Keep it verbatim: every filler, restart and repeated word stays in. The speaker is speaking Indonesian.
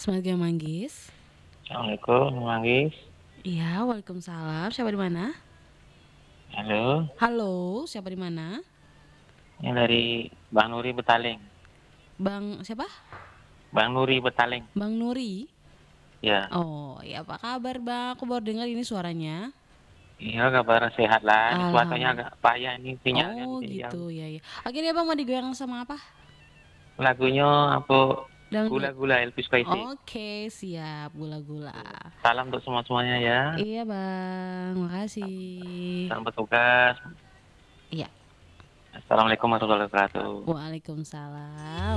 Selamat siang, Manggis. Assalamualaikum, Manggis. Iya, waalaikumsalam. Siapa di mana? Halo, Halo, siapa di mana? ini dari Bang Nuri Betaling. Bang siapa? Bang Nuri Betaling. Bang Nuri? Ya, Oh, ya apa kabar, Bang? Aku baru dengar ini suaranya. iya kabar sehat lah. Ini cuacanya Alhamdulillah. agak payah ini sinyalnya Oh, nanti yang gitu. Ya, ya. Akhirnya Bang mau digoyang sama apa? lagunya apa? Dangdut. Gula-gula Elvis Presley. Oke, siap. Gula-gula. Salam untuk semua semuanya ya. Iya, Bang. Makasih. Salam bertugas. Iya. Assalamualaikum warahmatullahi wabarakatuh. Waalaikumsalam.